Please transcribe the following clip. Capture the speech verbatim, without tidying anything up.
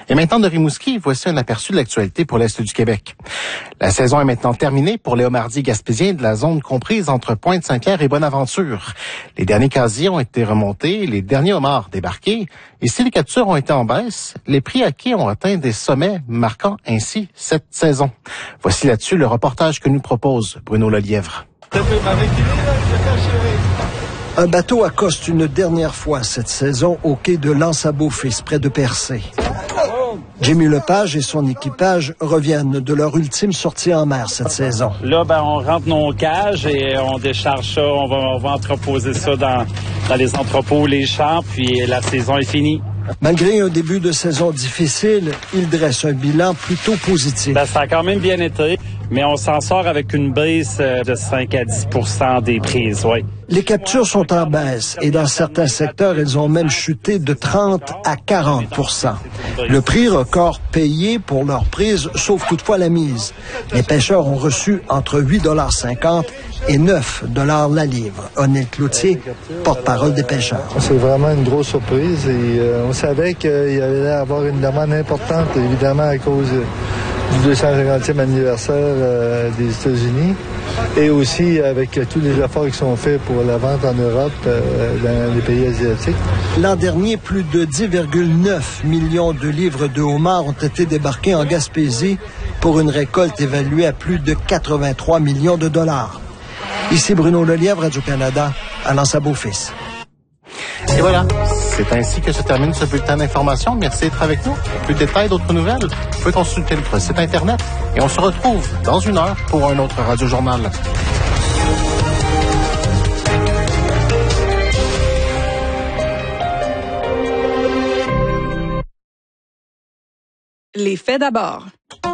Et maintenant de Rimouski, voici un aperçu de l'actualité pour l'Est du Québec. La saison est maintenant terminée pour les homardiers gaspésiens de la zone comprise entre Pointe-Saint-Clair et Bonaventure. Les derniers casiers ont été remontés, les derniers homards débarqués. Et si les captures ont été en baisse, les prix acquis ont atteint des sommets, marquant ainsi cette saison. Voici là-dessus le reportage que nous propose Bruno Lelièvre. Un bateau accoste une dernière fois cette saison au quai de l'Anse-à-Beaufils, près de Percé. Jimmy Lepage et son équipage reviennent de leur ultime sortie en mer cette saison. Là, ben, on rentre nos cages et on décharge ça, on va, on va entreposer ça dans, dans les entrepôts, les champs, puis la saison est finie. Malgré un début de saison difficile, il dresse un bilan plutôt positif. Ben, ça a quand même bien été, mais on s'en sort avec une baisse de cinq à dix pour cent des prises, oui. Les captures sont en baisse et dans certains secteurs, elles ont même chuté de trente à quarante pour cent. Le prix record payé pour leur prise sauve toutefois la mise. Les pêcheurs ont reçu entre huit virgule cinquante dollars et neuf dollars la livre. O'Neill Cloutier, porte-parole des pêcheurs. C'est vraiment une grosse surprise et euh, on savait qu'il y allait avoir une demande importante, évidemment à cause du deux cent cinquantième anniversaire euh, des États-Unis et aussi avec tous les efforts qui sont faits pour la vente en Europe, euh, dans les pays asiatiques. L'an dernier, plus de dix virgule neuf millions de livres de homards ont été débarqués en Gaspésie pour une récolte évaluée à plus de quatre-vingt-trois millions de dollars. Ici Bruno Lelièvre, Radio-Canada, à l'Anse-à-Beaufils. Et voilà, c'est ainsi que se termine ce bulletin d'information. Merci d'être avec nous. Pour plus de détails, d'autres nouvelles, vous pouvez consulter notre site Internet. Et on se retrouve dans une heure pour un autre Radio-Journal. Les faits d'abord.